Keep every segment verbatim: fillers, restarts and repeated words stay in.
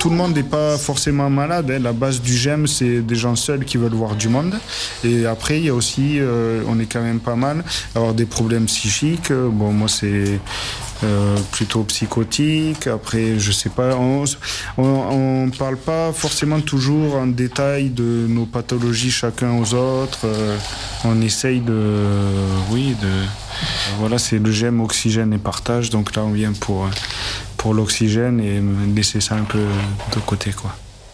tout le monde n'est pas forcément malade. Hein. La base du gemme, c'est des gens seuls qui veulent voir du monde. Et après, il y a aussi, euh, on est quand même pas mal, avoir des problèmes psychiques. Bon, moi, c'est euh, plutôt psychotique. Après, je sais pas, on on parle pas forcément toujours en détail de nos pathologies chacun aux autres. Euh, on essaye de, oui, de, voilà, c'est le gemme, oxygène et partage. Donc là, on vient pour pour l'oxygène et laisser ça un peu de côté, quoi.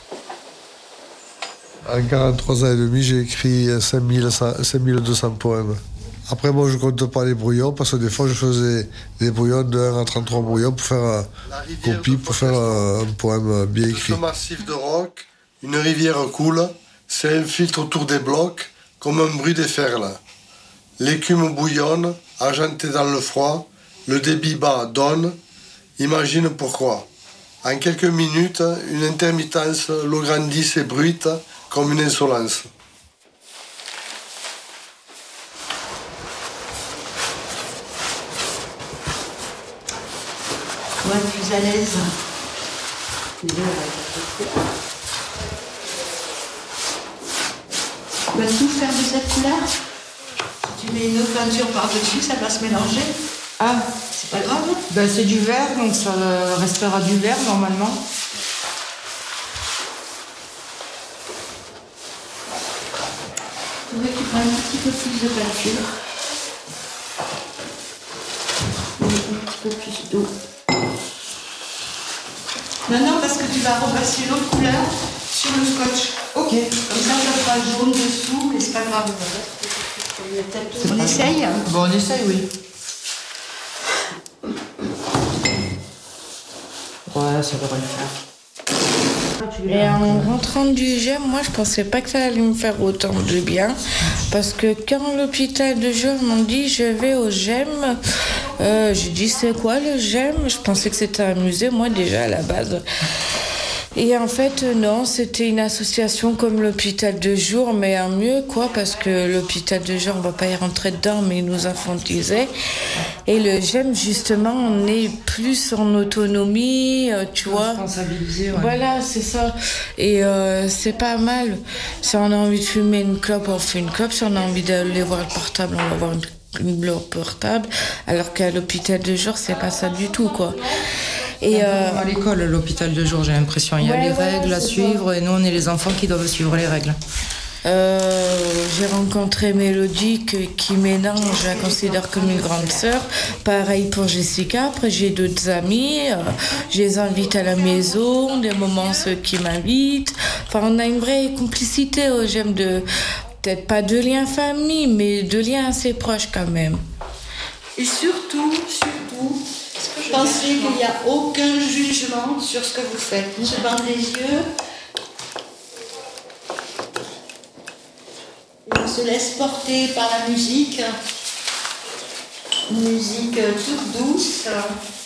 En quarante-trois ans et demi, j'ai écrit cinq mille deux cents poèmes. Après, moi, je ne compte pas les brouillons, parce que des fois, je faisais des brouillons de un à trente-trois brouillons pour faire une copie, pour faire un poème bien écrit. Un massif de roc, une rivière coule, c'est un filtre autour des blocs, comme un bruit des ferles. L'écume bouillonne, argentée dans le froid, le débit bas donne, imagine pourquoi. En quelques minutes, une intermittence, l'eau grandisse et bruite comme une insolence. Pour être plus à l'aise. Tu vas tout faire de cette couleur. Si tu mets une autre peinture par-dessus, ça va se mélanger. Ah, c'est pas grave. Ben, c'est du vert, donc ça restera du vert normalement. Je voudrais que tu prennes un petit peu plus de peinture. Et un petit peu plus d'eau. Non, non, parce que tu vas repasser l'autre couleur sur le scotch. Ok. Comme ça, ça fera jaune dessous, mais c'est pas grave. On essaye. Bon, on essaye, oui. Ouais, ça devrait le faire. Et en rentrant du gemme, moi je pensais pas que ça allait me faire autant de bien. Parce que quand l'hôpital de jour m'ont dit je vais au gemme, euh, j'ai dit c'est quoi le gemme? Je pensais que c'était un musée, moi déjà à la base. Et en fait, non, c'était une association comme l'hôpital de jour, mais en mieux, quoi, parce que l'hôpital de jour, on va pas y rentrer dedans, mais ils nous infantilisait. Et le gemme, justement, on est plus en autonomie, euh, tu vois. Responsabilisé, ouais. Voilà, c'est ça. Et euh, c'est pas mal. Si on a envie de fumer une clope, on fait une clope. Si on a envie d'aller voir le portable, on va voir une, une bleu portable. Alors qu'à l'hôpital de jour, c'est pas ça du tout, quoi. Et euh... à l'école, l'hôpital de jour, j'ai l'impression. Il y a ouais, les ouais, règles à suivre ça. Et nous, on est les enfants qui doivent suivre les règles. Euh, j'ai rencontré Mélodie que, qui mélange, je la considère comme une grande sœur. Pareil pour Jessica. Après, j'ai d'autres amis. Euh, je les invite à la maison, des moments ceux qui m'invitent. Enfin, on a une vraie complicité. Oh, j'aime de, peut-être pas de liens famille, mais de liens assez proches quand même. Et surtout, surtout, pensez qu'il n'y a aucun jugement sur ce que vous faites. On se bande les yeux. Et on se laisse porter par la musique. Une musique toute douce.